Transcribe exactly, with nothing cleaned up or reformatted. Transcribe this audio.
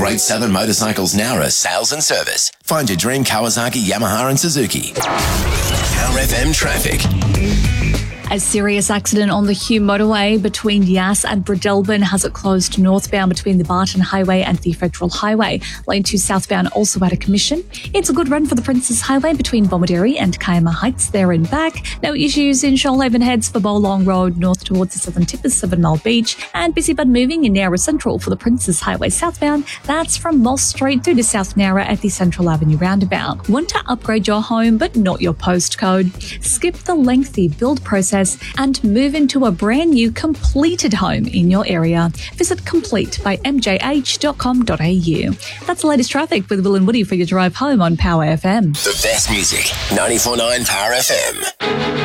Great Southern Motorcycles Nowra sales and service. Find your dream Kawasaki, Yamaha and Suzuki. Power F M traffic. A serious accident on the Hume motorway between Yass and Bredelburn has it closed northbound between the Barton Highway and the Federal Highway. Lane two southbound also had a commission. It's a good run for the Princes Highway between Bomaderry and Kiama Heights there and back. No issues in Shoalhaven heads for Bowlong Road north towards the Southern tip of Seven Mile Beach, and busy but moving in Nowra Central for the Princes Highway southbound. That's from Moss Street through to South Nowra at the Central Avenue roundabout. Want to upgrade your home but not your postcode? Skip the lengthy build process and move into a brand new completed home in your area. Visit complete by m j h dot com dot a u. That's the latest traffic with Will and Woody for your drive home on Power F M. The best music, ninety-four point nine Power F M.